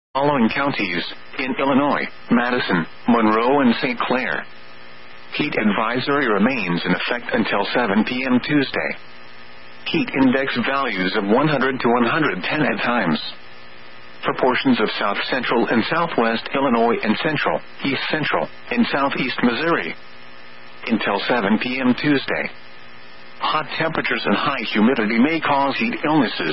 Following counties in Illinois: Madison, Monroe, and St. Clair. Heat advisory remains in effect until 7 p.m. Tuesday. Heat index values of 100 to 110 at times. For portions of south central and southwest Illinois and central, east central, and southeast Missouri. Until 7 p.m. Tuesday. Hot temperatures and high humidity may cause heat illnesses.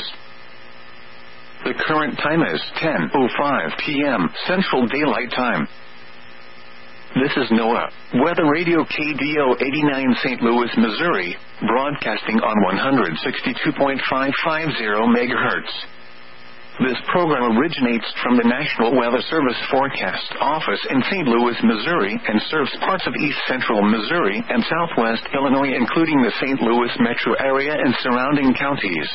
The current time is 10:05 p.m. Central Daylight Time. This is NOAA Weather Radio KDO 89 St. Louis, Missouri, broadcasting on 162.550 MHz. This program originates from the National Weather Service Forecast Office in St. Louis, Missouri, and serves parts of east central Missouri and southwest Illinois, including the St. Louis metro area and surrounding counties.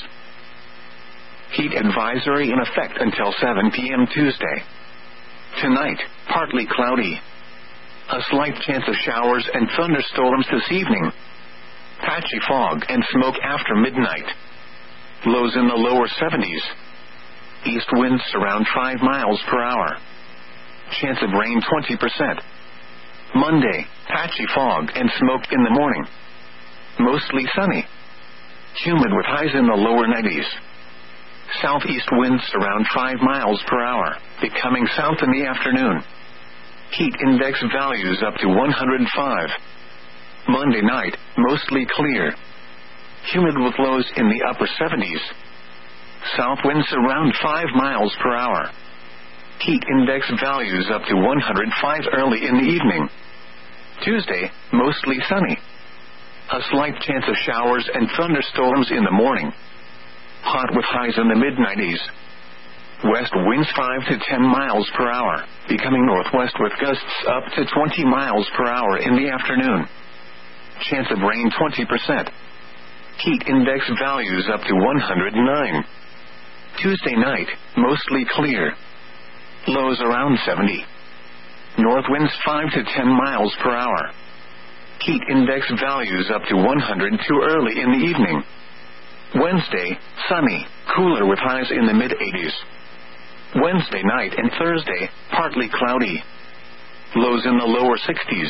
Heat advisory in effect until 7 p.m. Tuesday. Tonight, partly cloudy. A slight chance of showers and thunderstorms this evening. Patchy fog and smoke after midnight. Lows in the lower 70s. East winds around 5 miles per hour. Chance of rain 20%. Monday, patchy fog and smoke in the morning. Mostly sunny. Humid with highs in the lower 90s. Southeast winds around 5 miles per hour, becoming south in the afternoon. Heat index values up to 105. Monday night, mostly clear. Humid with lows in the upper 70s. South winds around 5 miles per hour. Heat index values up to 105 early in the evening. Tuesday, mostly sunny. A slight chance of showers and thunderstorms in the morning. Hot with highs in the mid-90s. West winds 5 to 10 miles per hour, becoming northwest with gusts up to 20 miles per hour in the afternoon. Chance of rain 20%. Heat index values up to 109. Tuesday night, mostly clear. Lows around 70. North winds 5 to 10 miles per hour. Heat index values up to 102 early in the evening. Wednesday, sunny, cooler with highs in the mid-80s. Wednesday night and Thursday, partly cloudy. Lows in the lower 60s.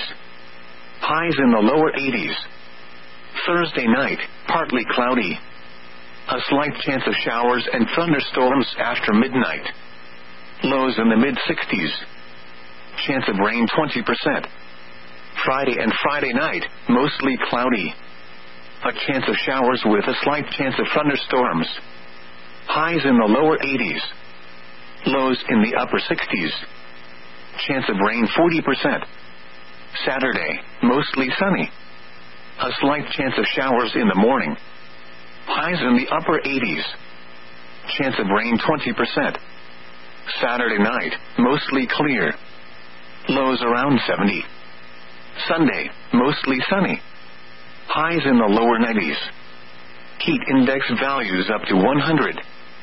Highs in the lower 80s. Thursday night, partly cloudy. A slight chance of showers and thunderstorms after midnight. Lows in the mid-60s. Chance of rain 20%. Friday and Friday night, mostly cloudy. A chance of showers with a slight chance of thunderstorms. Highs in the lower 80s. Lows in the upper 60s. Chance of rain 40%. Saturday, mostly sunny. A slight chance of showers in the morning. Highs in the upper 80s. Chance of rain 20%. Saturday night, mostly clear. Lows around 70. Sunday, mostly sunny. Highs in the lower 90s. Heat index values up to 100.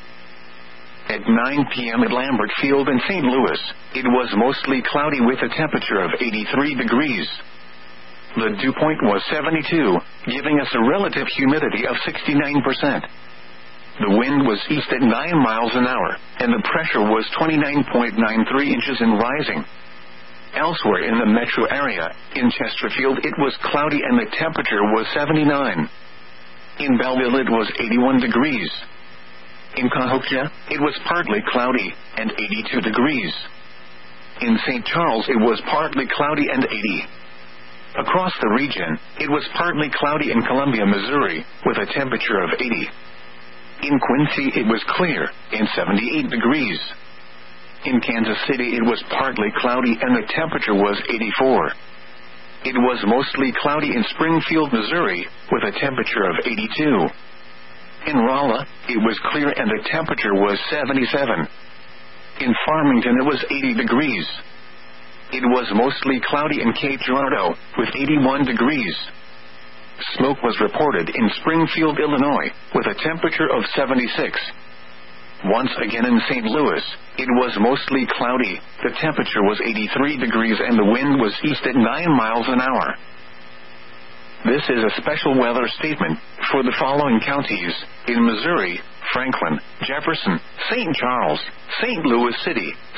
At 9 p.m. at Lambert Field in St. Louis, it was mostly cloudy with a temperature of 83 degrees. The dew point was 72, giving us a relative humidity of 69%. The wind was east at 9 miles an hour, and the pressure was 29.93 inches and rising. Elsewhere in the metro area, in Chesterfield it was cloudy and the temperature was 79. In Belleville it was 81 degrees. In Cahokia, it was partly cloudy and 82 degrees. In St. Charles it was partly cloudy and 80. Across the region, it was partly cloudy in Columbia, Missouri, with a temperature of 80. In Quincy it was clear, and 78 degrees. In Kansas City it was partly cloudy and the temperature was 84. It was mostly cloudy in Springfield, Missouri, with a temperature of 82. In Rolla, it was clear and the temperature was 77. In Farmington it was 80 degrees. It was mostly cloudy in Cape Girardeau, with 81 degrees. Smoke was reported in Springfield, Illinois, with a temperature of 76. Once again in St. Louis, it was mostly cloudy, the temperature was 83 degrees and the wind was east at 9 miles an hour. This is a special weather statement for the following counties in Missouri: Franklin, Jefferson, St. Charles, St. Louis City,